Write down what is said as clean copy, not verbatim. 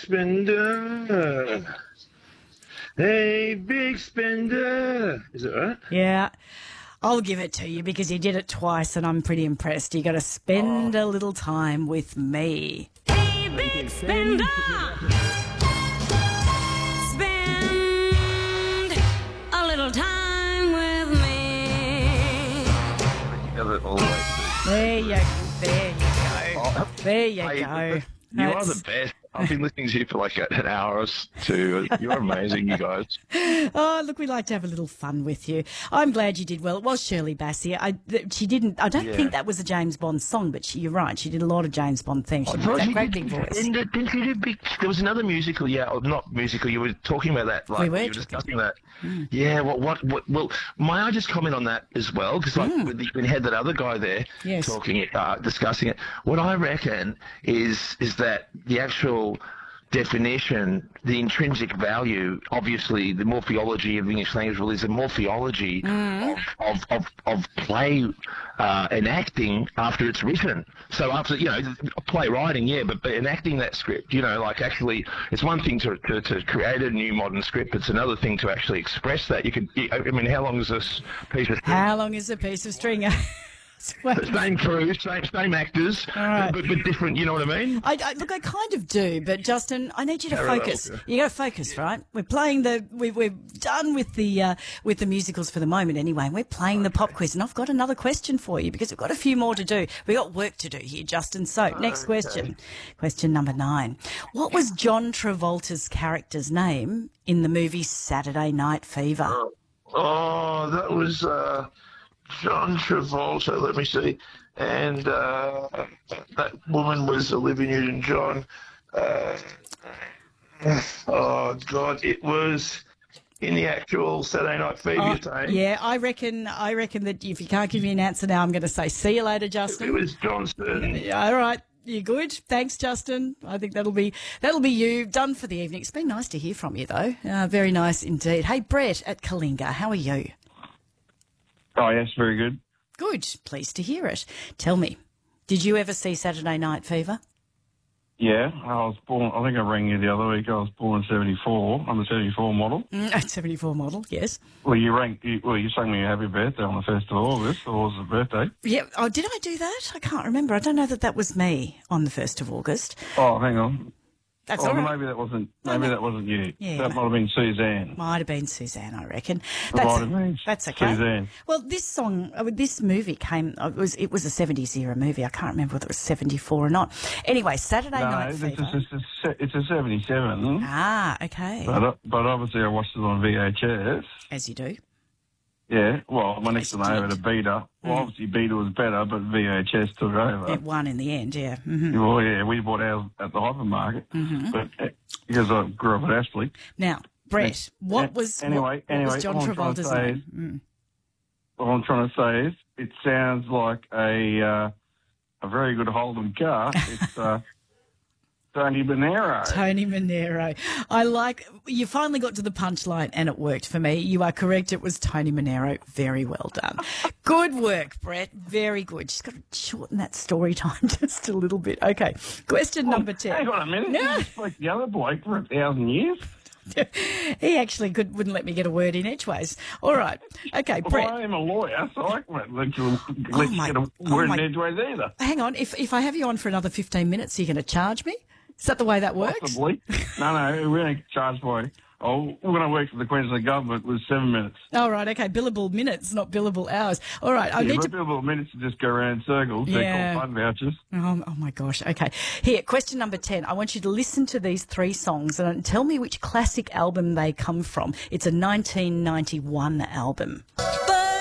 spender. Hey, big spender. Is it right? Yeah. I'll give it to you because you did it twice and I'm pretty impressed. You got to spend a little time with me. Hey, big spender! Spend a little time with me. There you go. There you go. You are the best. I've been listening to you for like an hour or two. You're amazing, you guys. Oh, look, we like to have a little fun with you. I'm glad you did well. It was Shirley Bassey. I don't think that was a James Bond song, but you're right. She did a lot of James Bond themes. She had that great big voice. Didn't she do there was another musical, not musical. You were talking about that. Like, you were discussing that. Mm. Yeah, well, may I just comment on that as well? Because we had that other guy there talking it, discussing it. What I reckon is that the actual definition, the intrinsic value, obviously the morphology of the English language is a morphology of play and acting after it's written. So after, playwriting, but enacting that script, actually, it's one thing to create a new modern script, it's another thing to actually express that. How long is this piece of string? How long is a piece of string? Same crew, same actors, but different. You know what I mean? I kind of do, but Justin, I need you to focus. You got to focus, right? We're playing we're done with the musicals for the moment, anyway. And we're playing the pop quiz, and I've got another question for you because we've got a few more to do. We've got work to do here, Justin. So next question, question number 9. What was John Travolta's character's name in the movie Saturday Night Fever? That was. John Travolta, let me see. And that woman was Olivia Newton-John. It was in the actual Saturday Night Fever, you're saying? Yeah, I reckon that if you can't give me an answer now, I'm going to say see you later, Justin. It was Johnson. All right. You're good. Thanks, Justin. I think that'll be you done for the evening. It's been nice to hear from you, though. Very nice indeed. Hey, Brett at Kalinga, how are you? Oh, yes, very good. Good. Pleased to hear it. Tell me, did you ever see Saturday Night Fever? Yeah, I was born, I think I rang you the other week, I was born in 74. I'm a 74 model. 74 model, yes. Well, you sang me a happy birthday on the 1st of August, or was it birthday? Yeah, did I do that? I can't remember. I don't know that was me on the 1st of August. Oh, hang on. That's all right. Maybe that wasn't you. Yeah, that might have been Suzanne. Might have been Suzanne, I reckon. That's okay. Suzanne. Well, this movie came. It was a 70s era movie. I can't remember whether it was 74 or not. Anyway, Saturday Night Fever. It's a 77. Ah, okay. But obviously I watched it on VHS. As you do. Yeah, well, my next one over to Beta. Well, obviously Beta was better, but VHS took over. It won in the end, yeah. Mm-hmm. Well, yeah, we bought ours at the hypermarket, but because I grew up at Ashley. Now, Brett, what was John Travolta's name? What I'm trying to say is, it sounds like a very good Holden car. It's Tony Manero. Tony Manero. You finally got to the punchline and it worked for me. You are correct. It was Tony Manero. Very well done. Good work, Brett. Very good. Just got to shorten that story time just a little bit. Okay. Question number 10. Hang on a minute. You spoke the other bloke for 1,000 years. He actually wouldn't let me get a word in edgeways. All right. Okay, well, Brett. I am a lawyer, so I won't let you get a word in edgeways either. Hang on. If I have you on for another 15 minutes, are you going to charge me? Is that the way that works? Possibly. No, we only charge by. When I worked for the Queensland government, it was 7 minutes. Oh, right, okay. Billable minutes, not billable hours. All right. Billable minutes to just go around in circles. Yeah. They're called fund vouchers. Oh, my gosh. Okay. Here, question number 10. I want you to listen to these 3 songs and tell me which classic album they come from. It's a 1991 album.